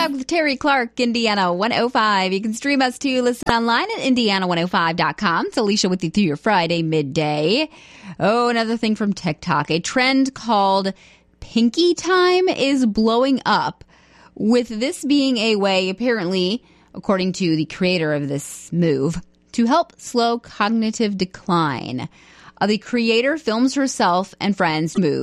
back with Terry Clark, Indiana 105. You can stream us too. Listen online at Indiana105.com. It's Alicia with you through your Friday midday. Oh, another thing from TikTok. A trend called Pinky Time is blowing up, with this being a way, apparently, according to the creator of this move, to help slow cognitive decline. The creator films herself and friends move